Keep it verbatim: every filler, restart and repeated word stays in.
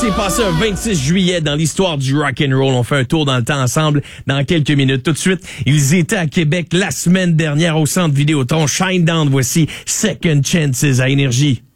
s'est passé un vingt-six juillet dans l'histoire du rock and roll? On fait un tour dans le temps ensemble dans quelques minutes. Tout de suite, ils étaient à Québec la semaine dernière au Centre Vidéotron. Shinedown, voici Second Chances à Énergie.